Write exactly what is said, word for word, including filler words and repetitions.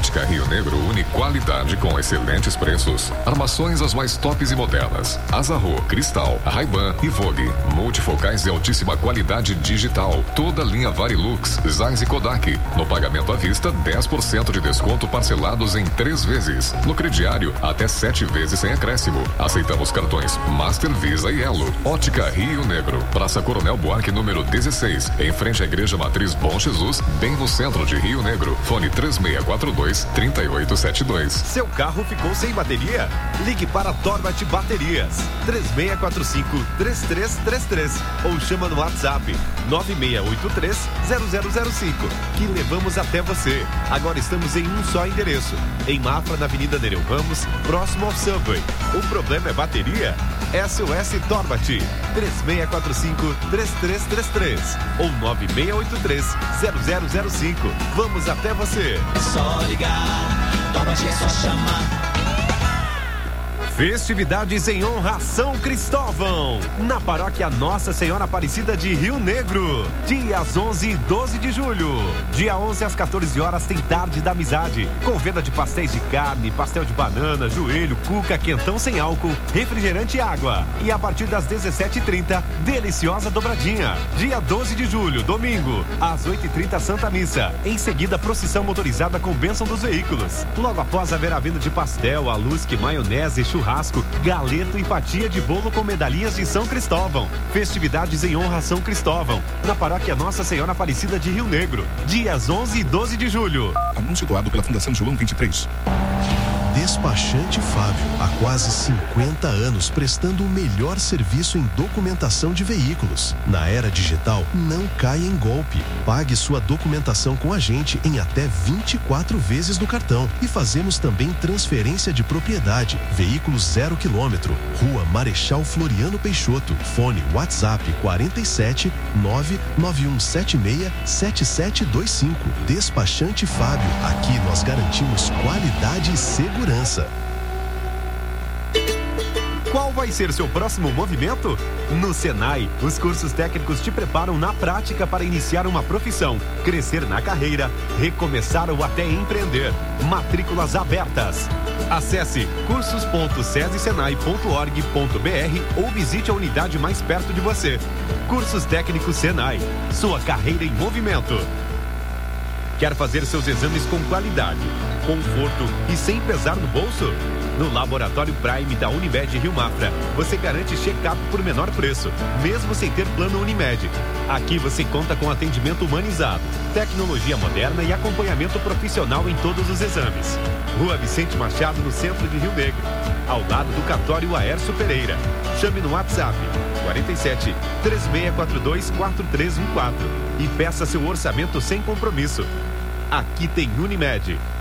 Ótica Rio Negro une qualidade com excelentes preços. Armações as mais tops e modernas. Azarro, Cristal, Ray-Ban e Vogue. Multifocais de altíssima qualidade digital. Toda linha Varilux, Zeiss e Kodak. No pagamento à vista, dez por cento de desconto parcelados em três vezes. No crediário, até sete vezes sem acréscimo. Aceitamos cartões Master, Visa e Elo. Ótica Rio Negro. Praça Coronel Buarque, número dezesseis. Em frente à Igreja Matriz Bom Jesus, bem no centro de Rio Negro. Fone três seis quatro dois, três oito sete dois. Seu carro ficou sem bateria? Ligue para Torbat Baterias. três seis quatro cinco, três três três três ou chama no WhatsApp nove seis oito três, zero zero zero cinco, que levamos até você. Agora estamos em um só endereço, em Mafra, na Avenida Nereu Ramos, próximo ao Subway. O problema é bateria? S O S Torbat, três seis quatro cinco, três três três três ou nove seis oito três, zero zero zero cinco. Vamos até você. É só ligar, Torbat é só chamar. Festividades em honra a São Cristóvão, na paróquia Nossa Senhora Aparecida de Rio Negro, dias onze e doze de julho. Dia onze às quatorze horas tem Tarde da Amizade, com venda de pastéis de carne, pastel de banana, joelho, cuca, quentão sem álcool, refrigerante e água. E a partir das dezessete e trinta, deliciosa dobradinha. Dia doze de julho, domingo, às oito e trinta, Santa Missa. Em seguida, procissão motorizada com bênção dos veículos. Logo após, haverá venda de pastel, alusque, maionese, churrasco, galeto e fatia de bolo com medalhinhas de São Cristóvão. Festividades em honra a São Cristóvão, na paróquia Nossa Senhora Aparecida de Rio Negro, dias onze e doze de julho. Anúncio doado pela Fundação João vinte e três. Despachante Fábio, há quase cinquenta anos prestando o melhor serviço em documentação de veículos. Na era digital, não caia em golpe. Pague sua documentação com a gente em até vinte e quatro vezes no cartão. E fazemos também transferência de propriedade. Veículos zero quilômetro. Rua Marechal Floriano Peixoto. Fone WhatsApp quarenta e sete, nove nove um sete seis, sete sete dois cinco. Despachante Fábio, aqui nós garantimos qualidade e segurança. Qual vai ser seu próximo movimento? No Senai, os cursos técnicos te preparam na prática para iniciar uma profissão, crescer na carreira, recomeçar ou até empreender. Matrículas abertas. Acesse cursos ponto sesi senai ponto org ponto br ou visite a unidade mais perto de você. Cursos técnicos Senai, sua carreira em movimento. Quer fazer seus exames com qualidade, conforto e sem pesar no bolso? No Laboratório Prime da Unimed Rio Mafra, você garante check-up por menor preço, mesmo sem ter plano Unimed. Aqui você conta com atendimento humanizado, tecnologia moderna e acompanhamento profissional em todos os exames. Rua Vicente Machado, no centro de Rio Negro, ao lado do cartório Aércio Pereira. Chame no WhatsApp quarenta e sete, três seis quatro dois, quatro três um quatro e peça seu orçamento sem compromisso. Aqui tem Unimed.